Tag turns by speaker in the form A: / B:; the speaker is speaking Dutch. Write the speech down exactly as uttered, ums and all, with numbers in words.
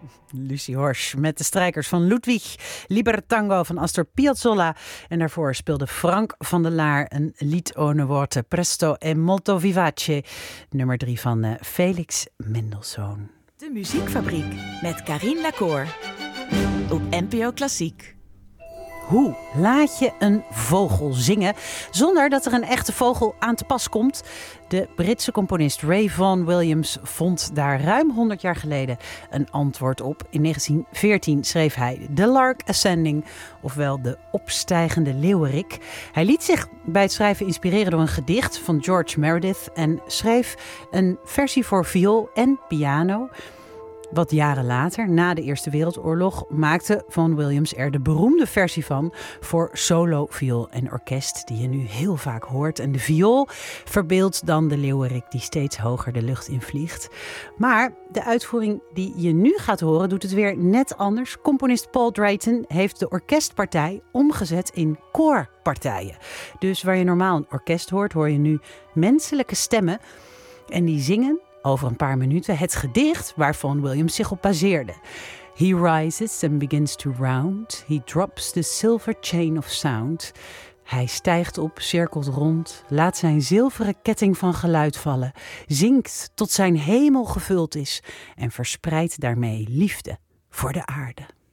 A: Lucie Horsch met de strijkers van Ludwig, Libertango van Astor Piazzolla. En daarvoor speelde Frank van der Laar een lied one volte, Presto e molto vivace. Nummer drie van uh, Felix Mendelssohn.
B: De Muziekfabriek met Carine Lacour op N P O Klassiek.
A: Hoe laat je een vogel zingen zonder dat er een echte vogel aan te pas komt? De Britse componist Ray Vaughan Williams vond daar ruim honderd jaar geleden een antwoord op. In negentien veertien schreef hij The Lark Ascending, ofwel de opstijgende leeuwerik. Hij liet zich bij het schrijven inspireren door een gedicht van George Meredith en schreef een versie voor viool en piano. Wat jaren later, na de Eerste Wereldoorlog, maakte Vaughan Williams er de beroemde versie van voor solo, viool en orkest, die je nu heel vaak hoort. En de viool verbeeldt dan de leeuwerik die steeds hoger de lucht in vliegt. Maar de uitvoering die je nu gaat horen doet het weer net anders. Componist Paul Drayton heeft de orkestpartij omgezet in koorpartijen. Dus waar je normaal een orkest hoort, hoor je nu menselijke stemmen en die zingen over een paar minuten het gedicht waar Vaughan Williams zich op baseerde. He rises and begins to round. He drops the silver chain of sound. Hij stijgt op, cirkelt rond, laat zijn zilveren ketting van geluid vallen, zinkt tot zijn hemel gevuld is en verspreidt daarmee liefde voor de aarde.